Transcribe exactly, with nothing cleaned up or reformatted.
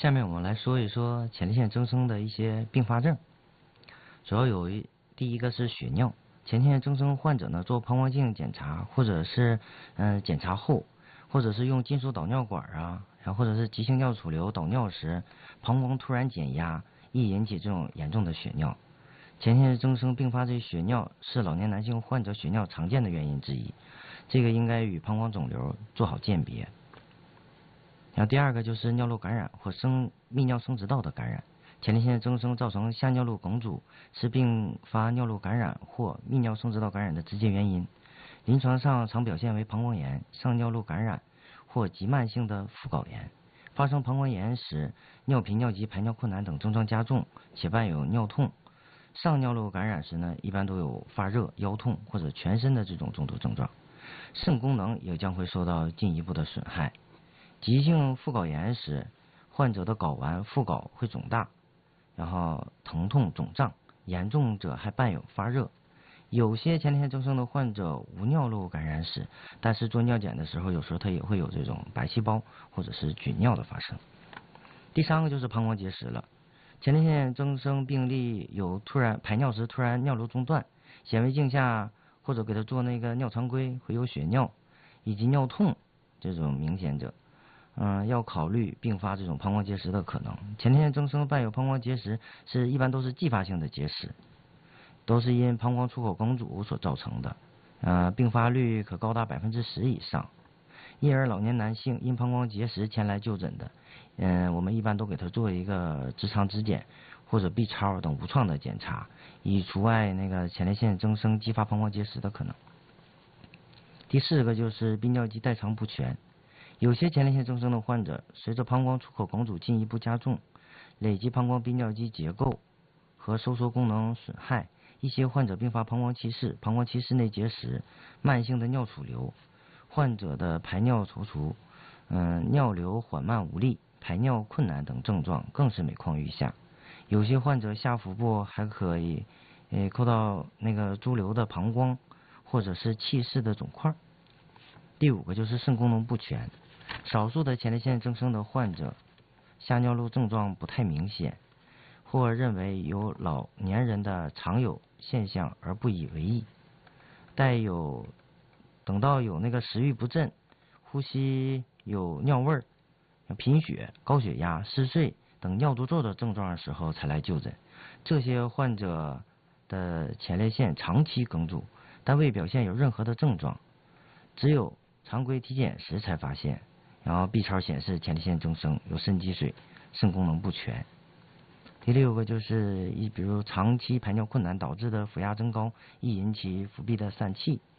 下面我们来说一说前列腺增生的一些并发症，主要有一第一个是血尿。前列腺增生患者呢做膀胱镜检查，或者是嗯、呃、检查后，或者是用金属导尿管啊，然后或者是急性尿储留导尿时，膀胱突然减压，易引起这种严重的血尿。前列腺增生并发这血尿是老年男性患者血尿常见的原因之一，这个应该与膀胱肿瘤做好鉴别。然后第二个就是尿路感染或生泌尿生殖道的感染，前列腺增生造成下尿路梗阻，是并发尿路感染或泌尿生殖道感染的直接原因。临床上常表现为膀胱炎、上尿路感染或急慢性的附睾炎。发生膀胱炎时，尿频、尿急、排尿困难等症状加重，且伴有尿痛。上尿路感染时呢，一般都有发热、腰痛或者全身的这种中毒症状。肾功能也将会受到进一步的损害。急性附睾炎时，患者的睾丸、附睾会肿大，然后疼痛肿胀，严重者还伴有发热。有些前列腺增生的患者无尿路感染史，但是做尿检的时候，有时候他也会有这种白细胞或者是菌尿的发生。第三个就是膀胱结石了。前列腺增生病例有突然排尿时突然尿流中断，显微镜下或者给他做那个尿常规会有血尿，以及尿痛这种明显者。嗯，要考虑并发这种膀胱结石的可能。前列腺增生伴有膀胱结石是一般都是继发性的结石，都是因膀胱出口梗阻所造成的，呃，并发率可高达百分之十以上。因而老年男性因膀胱结石前来就诊的，嗯、呃，我们一般都给他做一个直肠指检或者 B 超等无创的检查，以除外那个前列腺增生激发膀胱结石的可能。第四个就是泌尿肌代偿不全。有些前列腺增生的患者，随着膀胱出口梗阻进一步加重，累积膀胱泌尿肌结构和收缩功能损害，一些患者并发膀胱憩室、膀胱期室内结石、慢性的尿储留，患者的排尿踌躇、嗯、尿流缓慢无力、排尿困难等症状更是每况愈下。有些患者下腹部还可以，呃，扣到那个潴留的膀胱，或者是憩室的肿块。第五个就是肾功能不全。少数的前列腺增生的患者，下尿路症状不太明显，或认为有老年人的常有现象而不以为意。带有等到有那个食欲不振、呼吸有尿味儿、贫血、高血压、嗜睡等尿毒症的症状的时候才来就诊。这些患者的前列腺长期梗阻，但未表现有任何的症状，只有常规体检时才发现。然后 B 超显示前列腺增生，有肾积水，肾功能不全。第六个就是一比如长期排尿困难导致的腹压增高，易引起腹壁的疝气。